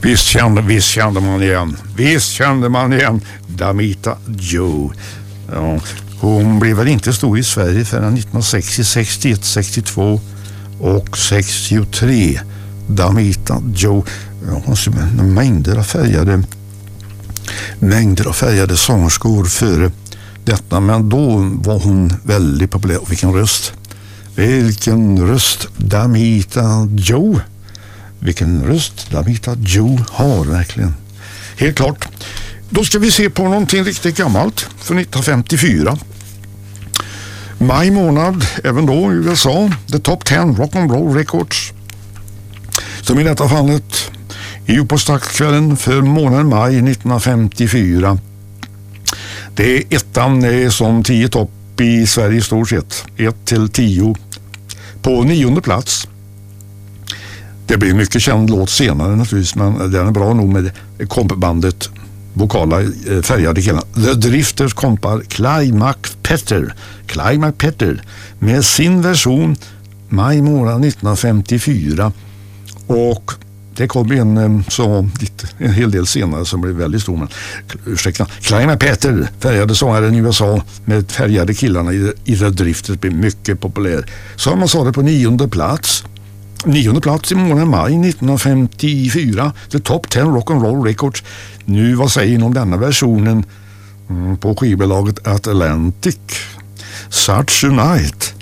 Visst kände man igen Damita Jo. Ja, hon blev väl inte stor i Sverige förrän 1960, 61, 62 och 63. Damita Jo. Ja, hon som mängder av färgade sångerskor före detta, men då var hon väldigt populär. Och vilken röst Damita Jo. Vilken röst Damita Jo har verkligen. Helt klart. Då ska vi se på någonting riktigt gammalt från 1954. Maj månad, även då i USA. The Top 10 Rock'n'Roll Records. Som i detta fallet är på startkvällen för månaden maj 1954. Det är ettan som 10 topp i Sverige i stort sett. 1-10 på 9:e plats. Det blir mycket känd låt senare naturligtvis, men den är bra nog med kompbandet, vokala färgade killarna. The Drifters kompar Climax Petter med sin version maj månad 1954. Och det kom en hel del senare som blev väldigt stor. Men ursäkta, Climax Petter, färgade sångaren i USA med färgade killarna i The Drifters, blev mycket populär. Så man sa det på 9:e plats. 9:e plats i månaden maj 1954. The Top 10 Rock'n'Roll Records. Nu, vad säger ni om denna versionen på skivbolaget Atlantic? Such a Night.